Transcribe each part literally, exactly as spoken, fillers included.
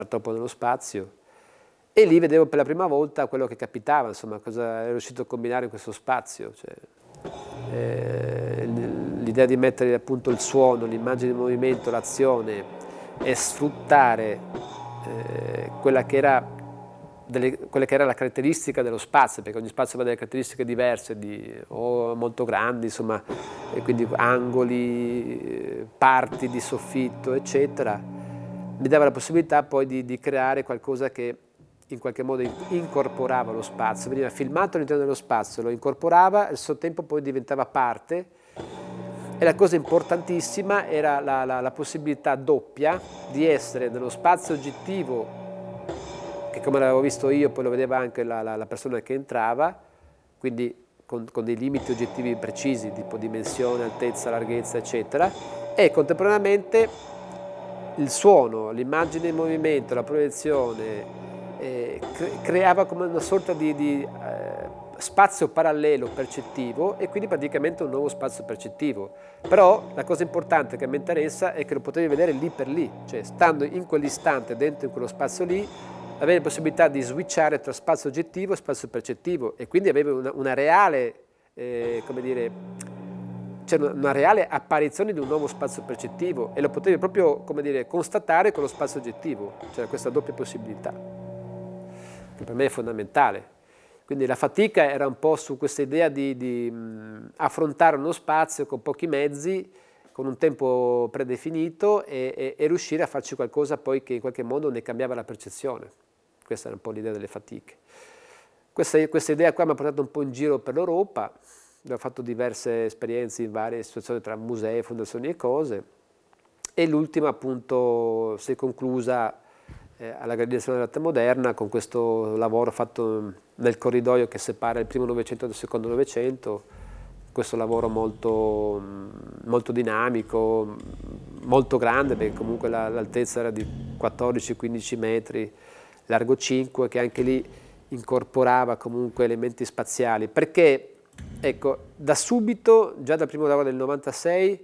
troppo nello spazio, e lì vedevo per la prima volta quello che capitava, insomma, cosa ero riuscito a combinare in questo spazio. Cioè, eh, l'idea di mettere appunto il suono, l'immagine di movimento, l'azione e sfruttare eh, quella che era Delle, quella che era la caratteristica dello spazio, perché ogni spazio aveva delle caratteristiche diverse, di, o molto grandi, insomma, e quindi angoli, parti di soffitto, eccetera, mi dava la possibilità poi di, di creare qualcosa che in qualche modo incorporava lo spazio, veniva filmato all'interno dello spazio, lo incorporava, al suo tempo poi diventava parte, e la cosa importantissima era la, la, la possibilità doppia di essere nello spazio oggettivo, che come l'avevo visto io, poi lo vedeva anche la, la, la persona che entrava, quindi con, con dei limiti oggettivi precisi, tipo dimensione, altezza, larghezza, eccetera, e contemporaneamente il suono, l'immagine in movimento, la proiezione, eh, cre creava come una sorta di, di eh, spazio parallelo percettivo, e quindi praticamente un nuovo spazio percettivo. Però la cosa importante che mi interessa è che lo potevi vedere lì per lì, cioè stando in quell'istante dentro in quello spazio lì, avevi la possibilità di switchare tra spazio oggettivo e spazio percettivo, e quindi avevi una, una reale, eh, come dire, cioè una, una reale apparizione di un nuovo spazio percettivo, e lo potevi proprio, come dire, constatare con lo spazio oggettivo. C'era questa doppia possibilità, che per me è fondamentale. Quindi la fatica era un po' su questa idea di, di mh, affrontare uno spazio con pochi mezzi, con un tempo predefinito, e, e, e riuscire a farci qualcosa poi che in qualche modo ne cambiava la percezione. Questa era un po' l'idea delle fatiche. Questa, questa idea qua mi ha portato un po' in giro per l'Europa, dove ho fatto diverse esperienze in varie situazioni tra musei, fondazioni e cose, e l'ultima appunto si è conclusa eh, alla Graduazione dell'Arte Moderna con questo lavoro fatto nel corridoio che separa il primo Novecento dal secondo Novecento, questo lavoro molto, molto dinamico, molto grande, perché comunque l'altezza era di quattordici quindici metri, largo cinque, che anche lì incorporava comunque elementi spaziali, perché ecco, da subito, già dal primo lavoro del novantasei,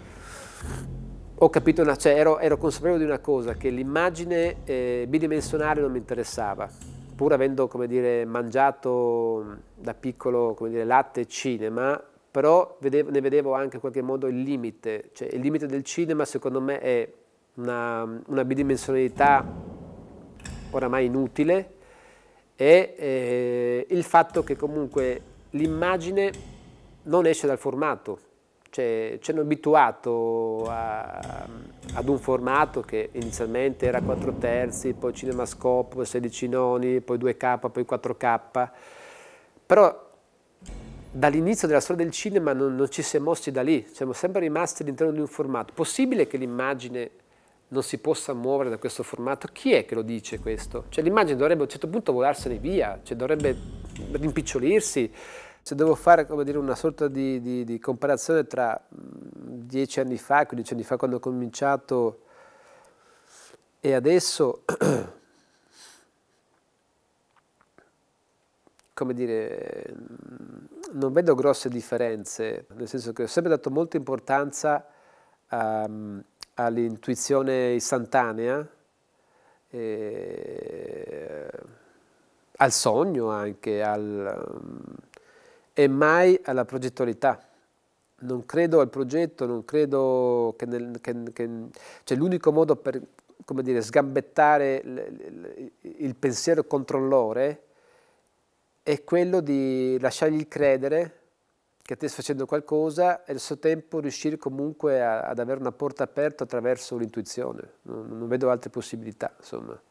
ho capito, una, cioè ero, ero consapevole di una cosa, che l'immagine eh, bidimensionale non mi interessava, pur avendo, come dire, mangiato da piccolo, come dire, latte e cinema, però vedevo, ne vedevo anche in qualche modo il limite, cioè il limite del cinema secondo me è una, una bidimensionalità oramai inutile, e eh, il fatto che comunque l'immagine non esce dal formato, cioè ci hanno abituato a, ad un formato che inizialmente era quattro terzi, poi cinemascope, sedici noni, poi due K, poi quattro K, però dall'inizio della storia del cinema non, non ci si è mossi da lì, siamo sempre rimasti all'interno di un formato. Possibile che l'immagine non si possa muovere da questo formato? Chi è che lo dice questo? Cioè l'immagine dovrebbe a un certo punto volarsene via, cioè dovrebbe rimpicciolirsi. Se devo fare, come dire, una sorta di, di, di comparazione tra dieci anni fa, quindici anni fa quando ho cominciato, e adesso, come dire, non vedo grosse differenze, nel senso che ho sempre dato molta importanza um, all'intuizione istantanea, eh, al sogno anche, al, um, e mai alla progettualità. Non credo al progetto, non credo che, nel, che, che cioè l'unico modo per, come dire, sgambettare il, il pensiero controllore è quello di lasciargli credere che te stai facendo qualcosa e allo stesso tempo riuscire comunque a, ad avere una porta aperta attraverso l'intuizione. Non, non vedo altre possibilità, insomma.